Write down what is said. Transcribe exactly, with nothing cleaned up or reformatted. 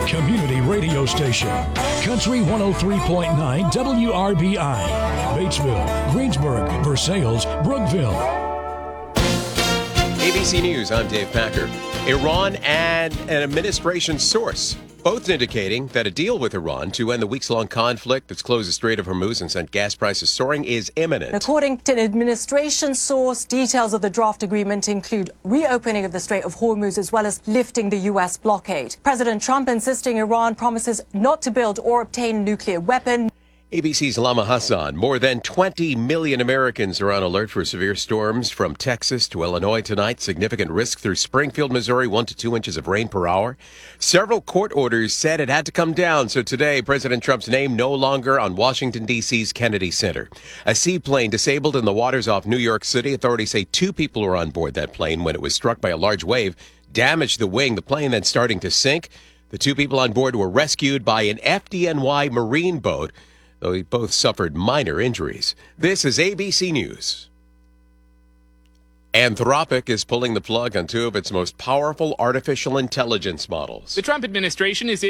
community radio station. Country one oh three point nine W R B I. Batesville, Greensburg, Versailles, Brookville. A B C News, I'm Dave Packer. Iran and an administration source, both indicating that a deal with Iran to end the weeks-long conflict that's closed the Strait of Hormuz and sent gas prices soaring is imminent. According to an administration source, details of the draft agreement include reopening of the Strait of Hormuz as well as lifting the U S blockade. President Trump insisting Iran promises not to build or obtain a nuclear weapon. A B C's Lama Hassan. More than twenty million Americans are on alert for severe storms from Texas to Illinois tonight. Significant risk through Springfield, Missouri, one to two inches of rain per hour. Several court orders said it had to come down. So today, President Trump's name no longer on Washington, D C's Kennedy Center. A seaplane disabled in the waters off New York City. Authorities say two people were on board that plane when it was struck by a large wave, damaged the wing. The plane then starting to sink. The two people on board were rescued by an F D N Y Marine boat, though they both suffered minor injuries. This is A B C News. Anthropic is pulling the plug on two of its most powerful artificial intelligence models. The Trump administration is